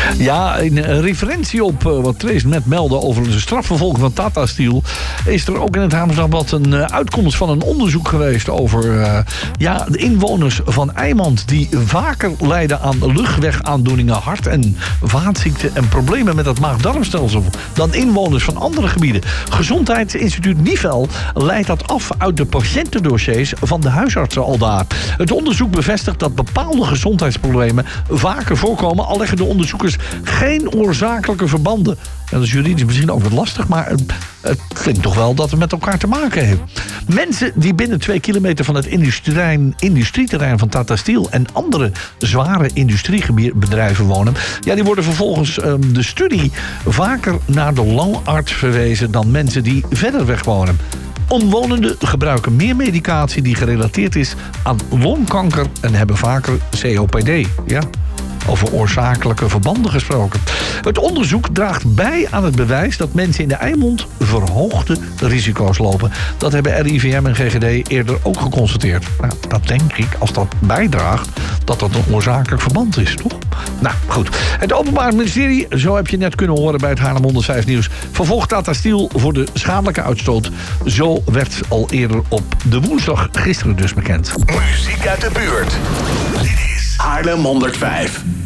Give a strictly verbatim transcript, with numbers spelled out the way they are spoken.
Ja, in referentie op uh, wat Trace net meldde over de strafvervolging van Tata Steel, is er ook in het Hamersdagblad een uh, uitkomst van een onderzoek geweest over uh, ja, de inwoners van Eimond die vaker lijden aan luchtwegaandoeningen, hart- en vaatziekten en problemen met het maag-darmstelsel dan inwoners van andere gebieden. Gezondheidsinstituut Nivel leidt dat af uit de patiëntendossiers van de huisartsen aldaar. Het onderzoek bevestigt dat bepaalde gezondheidsproblemen vaker voorkomen, al leggen de onderzoekers geen oorzakelijke verbanden. En dat is juridisch misschien ook wat lastig, maar het, het klinkt toch wel dat het met elkaar te maken heeft. Mensen die binnen twee kilometer van het industrieterrein, industrieterrein van Tata Steel en andere zware industriebedrijven wonen, ja, die worden vervolgens um, de studie vaker naar de longarts verwezen dan mensen die verder weg wonen. Omwonenden gebruiken meer medicatie die gerelateerd is aan longkanker en hebben vaker C O P D. Ja. Over oorzakelijke verbanden gesproken. Het onderzoek draagt bij aan het bewijs dat mensen in de Eimond verhoogde risico's lopen. Dat hebben R I V M en G G D eerder ook geconstateerd. Nou, dat denk ik, als dat bijdraagt, dat dat een oorzakelijk verband is, toch? Nou, goed. Het Openbaar Ministerie, zo heb je net kunnen horen bij het Haarlem honderdvijf nieuws, vervolgt Tata Steel voor de schadelijke uitstoot. Zo werd al eerder op de woensdag gisteren dus bekend. Muziek uit de buurt. Dit is Haarlem honderdvijf.